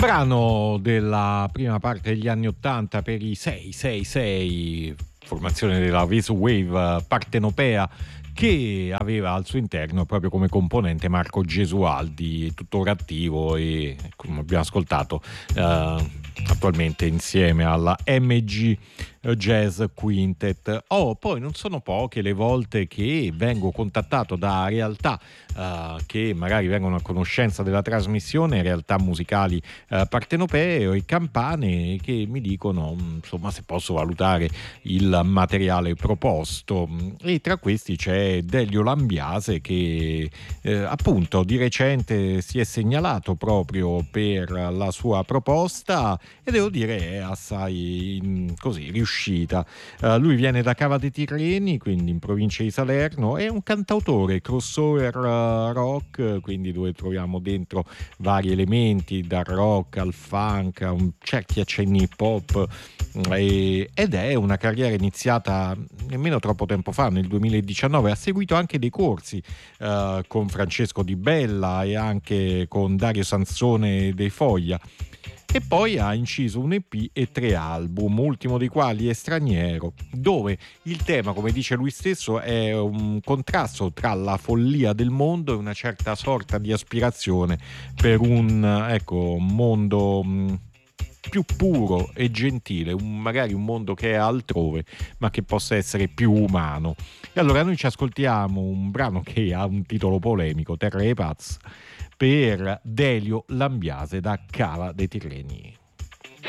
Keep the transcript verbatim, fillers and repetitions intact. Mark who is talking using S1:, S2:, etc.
S1: Brano della prima parte degli anni ottanta per i sei sei sei, formazione della Visual Wave partenopea, che aveva al suo interno proprio come componente Marco Gesualdi, tuttora attivo e, come abbiamo ascoltato, eh, attualmente insieme alla M G Jazz Quintet. Oh, poi non sono poche le volte che vengo contattato da realtà uh, che magari vengono a conoscenza della trasmissione, realtà musicali uh, partenopee o campane, che mi dicono insomma se posso valutare il materiale proposto, e tra questi c'è Delio Lambiase che eh, appunto di recente si è segnalato proprio per la sua proposta e devo dire è assai in, così riuscita. Uh, lui viene da Cava dei Tirreni, quindi in provincia di Salerno, è un cantautore crossover uh, rock, quindi dove troviamo dentro vari elementi dal rock al funk, a un certi accenni hip hop, e, ed è una carriera iniziata nemmeno troppo tempo fa, nel duemiladiciannove. Ha seguito anche dei corsi uh, con Francesco Di Bella e anche con Dario Sansone dei Foglia. E poi ha inciso un E P e tre album, ultimo dei quali è Straniero, dove il tema, come dice lui stesso, è un contrasto tra la follia del mondo e una certa sorta di aspirazione per un, ecco, mondo mh, più puro e gentile, un, magari un mondo che è altrove, ma che possa essere più umano. E allora noi ci ascoltiamo un brano che ha un titolo polemico, Terra dei Paz, per Delio Lambiase da Cava dei Tirreni.